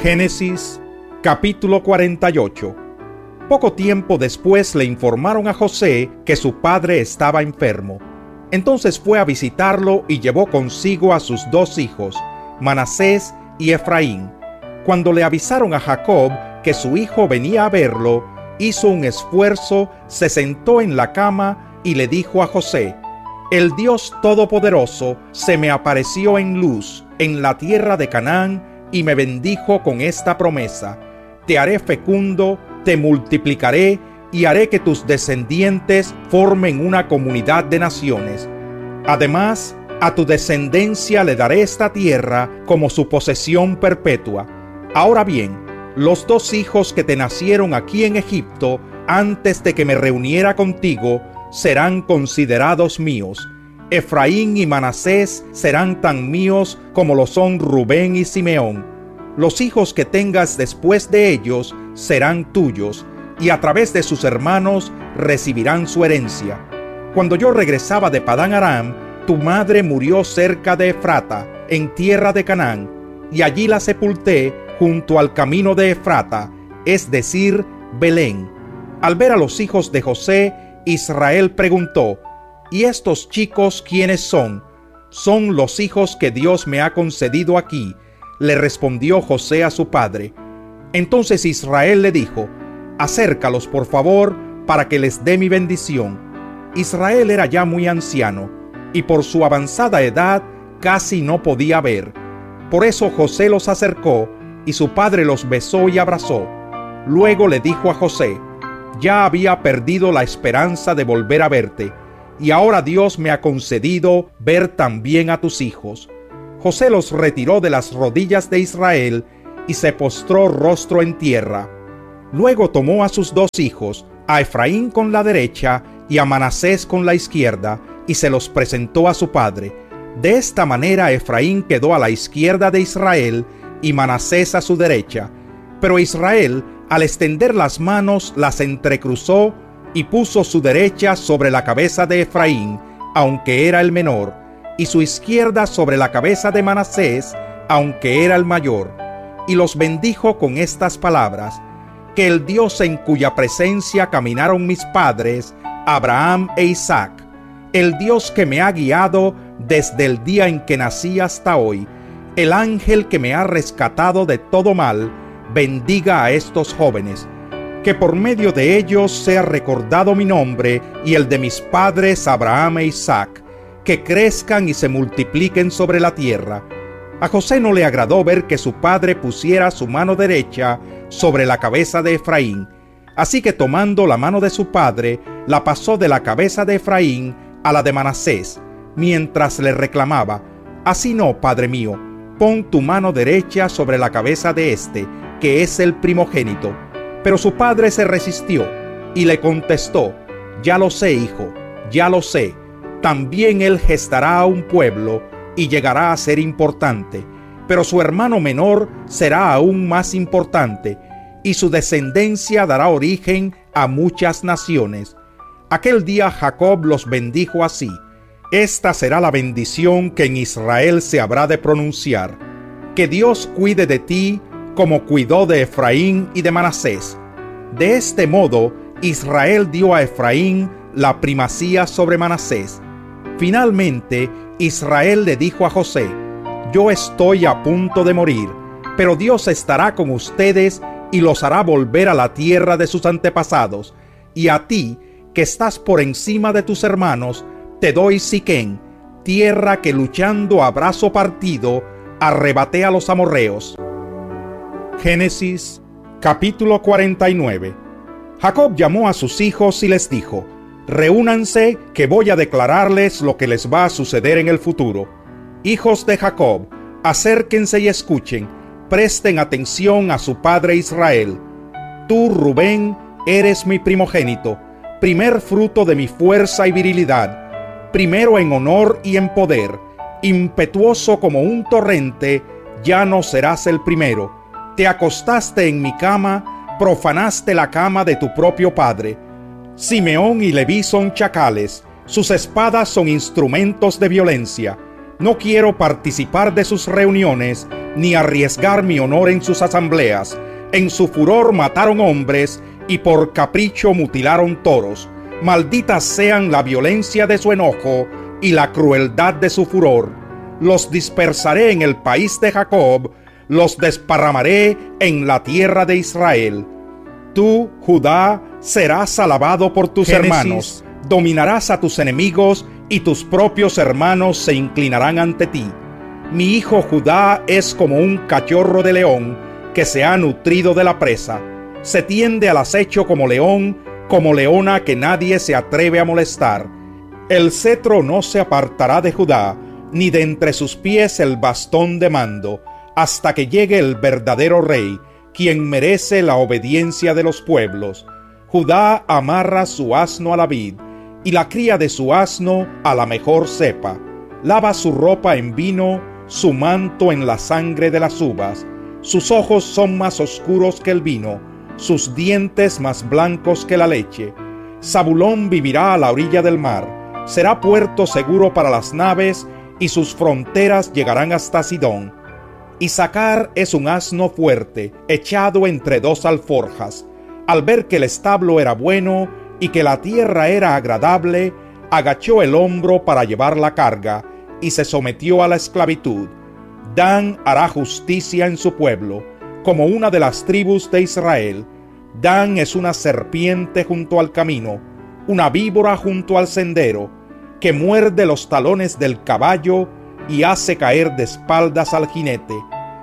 Génesis capítulo 48. Poco tiempo después le informaron a José que su padre estaba enfermo. Entonces fue a visitarlo y llevó consigo a sus dos hijos, Manasés y Efraín. Cuando le avisaron a Jacob que su hijo venía a verlo, hizo un esfuerzo, se sentó en la cama y le dijo a José: «El Dios Todopoderoso se me apareció en luz en la tierra de Canaán y me bendijo con esta promesa: te haré fecundo, te multiplicaré y haré que tus descendientes formen una comunidad de naciones. Además, a tu descendencia le daré esta tierra como su posesión perpetua. Ahora bien, los dos hijos que te nacieron aquí en Egipto, antes de que me reuniera contigo, serán considerados míos. Efraín y Manasés serán tan míos como lo son Rubén y Simeón. Los hijos que tengas después de ellos serán tuyos, y a través de sus hermanos recibirán su herencia. Cuando yo regresaba de Padán Aram, tu madre murió cerca de Efrata, en tierra de Canaán, y allí la sepulté junto al camino de Efrata, es decir, Belén». Al ver a los hijos de José, Israel preguntó: «¿Y estos chicos quiénes son?». «Son los hijos que Dios me ha concedido aquí», le respondió José a su padre. Entonces Israel le dijo: «Acércalos, por favor, para que les dé mi bendición». Israel era ya muy anciano, y por su avanzada edad casi no podía ver. Por eso José los acercó, y su padre los besó y abrazó. Luego le dijo a José: «Ya había perdido la esperanza de volver a verte, y ahora Dios me ha concedido ver también a tus hijos». José los retiró de las rodillas de Israel y se postró rostro en tierra. Luego tomó a sus dos hijos, a Efraín con la derecha y a Manasés con la izquierda, y se los presentó a su padre. De esta manera Efraín quedó a la izquierda de Israel y Manasés a su derecha. Pero Israel, al extender las manos, las entrecruzó y puso su derecha sobre la cabeza de Efraín, aunque era el menor, y su izquierda sobre la cabeza de Manasés, aunque era el mayor, y los bendijo con estas palabras: «Que el Dios en cuya presencia caminaron mis padres, Abraham e Isaac, el Dios que me ha guiado desde el día en que nací hasta hoy, el ángel que me ha rescatado de todo mal, bendiga a estos jóvenes, que por medio de ellos sea recordado mi nombre y el de mis padres Abraham e Isaac, que crezcan y se multipliquen sobre la tierra». A José no le agradó ver que su padre pusiera su mano derecha sobre la cabeza de Efraín, así que tomando la mano de su padre, la pasó de la cabeza de Efraín a la de Manasés, mientras le reclamaba: «Así no, padre mío, pon tu mano derecha sobre la cabeza de este, que es el primogénito». Pero su padre se resistió y le contestó: «Ya lo sé, hijo, ya lo sé. También él gestará a un pueblo y llegará a ser importante, pero su hermano menor será aún más importante, y su descendencia dará origen a muchas naciones». Aquel día Jacob los bendijo así: «Esta será la bendición que en Israel se habrá de pronunciar: que Dios cuide de ti como cuidó de Efraín y de Manasés». De este modo, Israel dio a Efraín la primacía sobre Manasés. Finalmente, Israel le dijo a José: «Yo estoy a punto de morir, pero Dios estará con ustedes y los hará volver a la tierra de sus antepasados. Y a ti, que estás por encima de tus hermanos, te doy Siquén, tierra que luchando a brazo partido arrebaté a los amorreos». Génesis capítulo 49. Jacob llamó a sus hijos y les dijo: «Reúnanse, que voy a declararles lo que les va a suceder en el futuro. Hijos de Jacob, acérquense y escuchen, presten atención a su padre Israel. Tú, Rubén, eres mi primogénito, primer fruto de mi fuerza y virilidad, primero en honor y en poder, impetuoso como un torrente, ya no serás el primero. Te acostaste en mi cama, profanaste la cama de tu propio padre. Simeón y Leví son chacales, sus espadas son instrumentos de violencia. No quiero participar de sus reuniones, ni arriesgar mi honor en sus asambleas. En su furor mataron hombres, y por capricho mutilaron toros. Malditas sean la violencia de su enojo y la crueldad de su furor. Los dispersaré en el país de Jacob, los desparramaré en la tierra de Israel. Tú, Judá, serás alabado por tus hermanos, dominarás a tus enemigos y tus propios hermanos se inclinarán ante ti. Mi hijo Judá es como un cachorro de león que se ha nutrido de la presa. Se tiende al acecho como león, como leona que nadie se atreve a molestar. El cetro no se apartará de Judá, ni de entre sus pies el bastón de mando, hasta que llegue el verdadero rey, quien merece la obediencia de los pueblos. Judá amarra su asno a la vid, y la cría de su asno a la mejor cepa. Lava su ropa en vino, su manto en la sangre de las uvas. Sus ojos son más oscuros que el vino, sus dientes más blancos que la leche. Zabulón vivirá a la orilla del mar, será puerto seguro para las naves, y sus fronteras llegarán hasta Sidón. Issacar es un asno fuerte, echado entre dos alforjas. Al ver que el establo era bueno y que la tierra era agradable, agachó el hombro para llevar la carga y se sometió a la esclavitud. Dan hará justicia en su pueblo, como una de las tribus de Israel. Dan es una serpiente junto al camino, una víbora junto al sendero, que muerde los talones del caballo y hace caer de espaldas al jinete.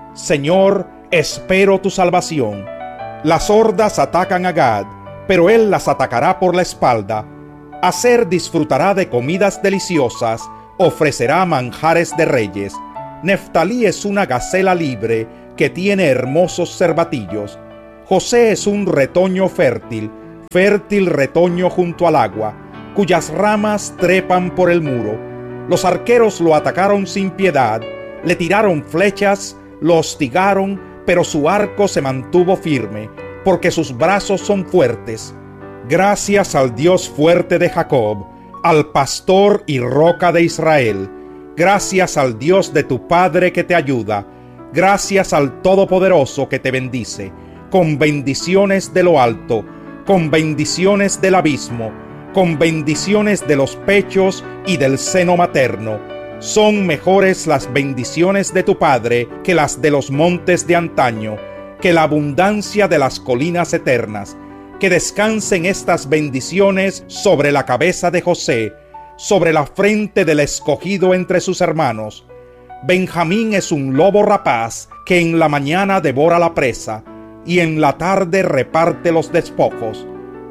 Señor, espero tu salvación. Las hordas atacan a Gad, pero él las atacará por la espalda. Aser disfrutará de comidas deliciosas, ofrecerá manjares de reyes. Neftalí es una gacela libre que tiene hermosos cervatillos. José es un retoño fértil, fértil retoño junto al agua, cuyas ramas trepan por el muro. Los arqueros lo atacaron sin piedad, le tiraron flechas, lo hostigaron, pero su arco se mantuvo firme, porque sus brazos son fuertes. Gracias al Dios fuerte de Jacob, al pastor y roca de Israel. Gracias al Dios de tu Padre que te ayuda. Gracias al Todopoderoso que te bendice, con bendiciones de lo alto, con bendiciones del abismo, con bendiciones de los pechos y del seno materno. Son mejores las bendiciones de tu Padre que las de los montes de antaño, que la abundancia de las colinas eternas. Que descansen estas bendiciones sobre la cabeza de José, sobre la frente del escogido entre sus hermanos. Benjamín es un lobo rapaz que en la mañana devora la presa y en la tarde reparte los despojos.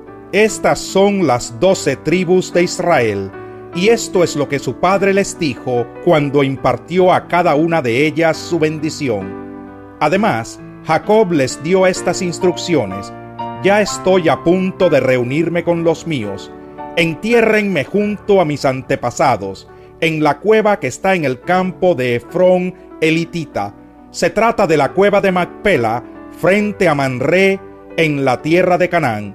Estas son las 12 tribus de Israel, y esto es lo que su padre les dijo cuando impartió a cada una de ellas su bendición. Además, Jacob les dio estas instrucciones: ya estoy a punto de reunirme con los míos. Entiérrenme junto a mis antepasados, en la cueva que está en el campo de Efrón elitita. Se trata de la cueva de Macpela, frente a Manré, en la tierra de Canaán.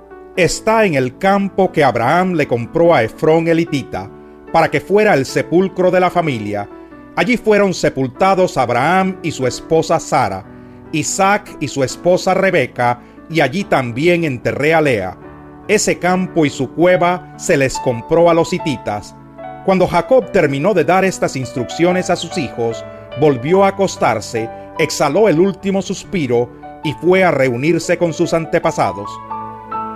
Está en el campo que Abraham le compró a Efrón elitita, para que fuera el sepulcro de la familia. Allí fueron sepultados Abraham y su esposa Sara, Isaac y su esposa Rebeca, y allí también enterré a Lea. Ese campo y su cueva se les compró a los hititas. Cuando Jacob terminó de dar estas instrucciones a sus hijos, volvió a acostarse, exhaló el último suspiro y fue a reunirse con sus antepasados.